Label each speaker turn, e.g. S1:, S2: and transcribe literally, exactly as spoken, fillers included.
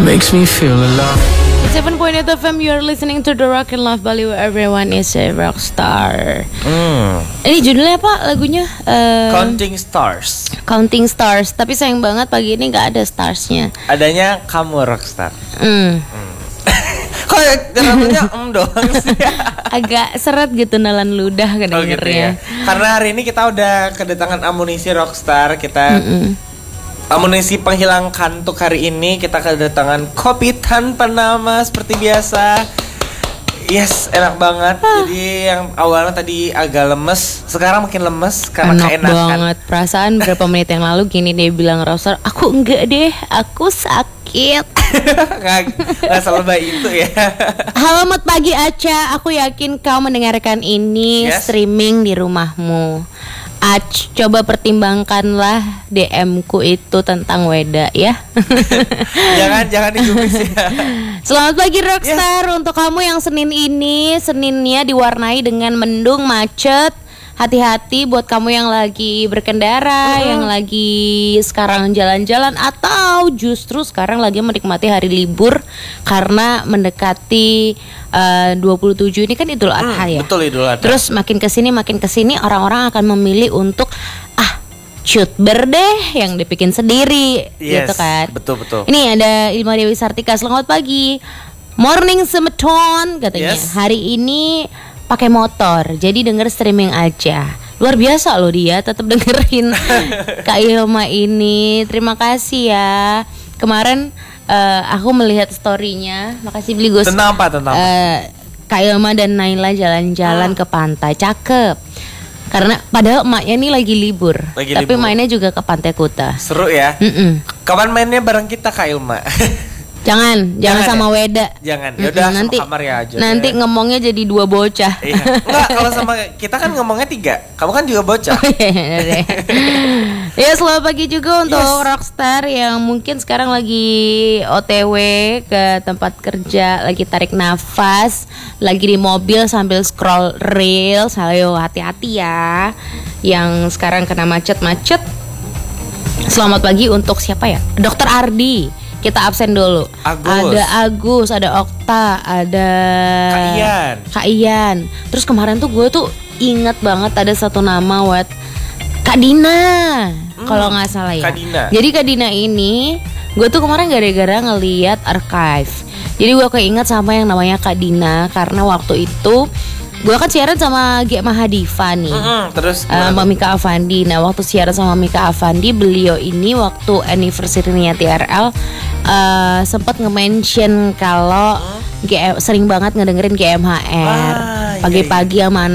S1: makes me feel alive.
S2: seven point eight F M, you're listening to The Rock and Love Bali, where everyone is a rock star.
S3: Hmm.
S2: Ini judulnya apa lagunya? Uh,
S3: Counting Stars.
S2: Counting Stars. Tapi sayang banget pagi ini nggak ada starsnya.
S3: Adanya Kamu Rockstar.
S2: Hmm.
S3: Kok namanya em doang sih?
S2: Agak seret gitu nalan ludah
S3: Oh gitu
S2: kedengernya.
S3: ya. Karena hari ini kita udah kedatangan amunisi Rockstar. Kita
S2: Mm-mm.
S3: amunisi penghilang kantuk hari ini. Kita kedatangan kopi tanpa nama seperti biasa. Yes, enak banget.
S2: Ah.
S3: Jadi yang awalnya tadi agak lemes, sekarang makin lemes karena
S2: Enak
S3: keenakan.
S2: banget. Perasaan berapa menit yang lalu gini dia bilang, Rockstar, aku enggak deh, aku sakit.
S3: Gak, gak selebay itu ya.
S2: Selamat pagi Aca, aku yakin kau mendengarkan ini
S3: Yes.
S2: streaming di rumahmu. Ac, coba pertimbangkanlah D M-ku itu tentang Weda ya.
S3: Jangan jangan digubris ya.
S2: Selamat pagi Rockstar. Untuk kamu yang Senin ini, Seninnya diwarnai dengan mendung, macet. Hati-hati buat kamu yang lagi berkendara, yang lagi sekarang jalan-jalan, atau justru sekarang lagi menikmati hari libur karena mendekati uh, dua puluh tujuh ini kan Idul Adha ya.
S3: Betul, Idul Adha.
S2: Terus makin kesini makin kesini orang-orang akan memilih untuk ah cutber deh yang dibikin sendiri,
S3: Yes,
S2: gitu kan.
S3: betul, betul.
S2: Ini ada Ilma Dewi Sartika, selamat pagi. Morning Semeton katanya.
S3: Yes.
S2: Hari ini pakai motor, jadi denger streaming aja. Luar biasa loh dia, tetap dengerin Kak Ilma ini. Terima kasih ya. Kemarin uh, aku melihat storynya, makasih beli Gus.
S3: Tentang apa? Tentang apa?
S2: Uh, Kak Ilma dan Naila jalan-jalan ke pantai, cakep. Karena padahal emaknya ini lagi libur,
S3: Lagi
S2: tapi
S3: libur.
S2: mainnya juga ke Pantai Kuta.
S3: Seru ya.
S2: Mm-mm.
S3: Kapan mainnya bareng kita Kak Ilma?
S2: Jangan, jangan,
S3: Jangan
S2: sama
S3: ya?
S2: Weda.
S3: Jangan,
S2: Mm-mm,
S3: yaudah sama
S2: nanti
S3: kamar ya aja
S2: nanti
S3: deh.
S2: ngomongnya jadi dua bocah.
S3: Iya. Enggak, kalau sama kita kan ngomongnya tiga. Kamu kan juga bocah.
S2: Oh, iya, deh. Ya, selamat pagi juga untuk
S3: Yes.
S2: Rockstar yang mungkin sekarang lagi O T W ke tempat kerja, lagi tarik nafas, lagi di mobil sambil scroll reels. Ayo hati-hati ya, yang sekarang kena macet-macet. Selamat pagi untuk siapa ya? Dokter Ardi. Kita absen dulu.
S3: Agus.
S2: Ada Agus, ada Okta, ada
S3: Kak Ian.
S2: Kak Ian. Terus kemarin tuh gue tuh inget banget ada satu nama, Wat, Kak Dina, kalau nggak salah ya.
S3: Kak Dina.
S2: Jadi Kak Dina ini, gue tuh kemarin gara-gara ngeliat archive. Jadi gue keinget sama yang namanya Kak Dina karena waktu itu gue kan siaran sama G Mahadiva nih.
S3: Mm-mm, terus
S2: Uh, Mbak Mika Avandi. Nah, waktu siaran sama Mika Avandi, beliau ini waktu anniversary-nya T R L uh, sempat nge-mention kalau G M, sering banget ngedengerin G M H R
S3: Ah, iya,
S2: pagi-pagi sama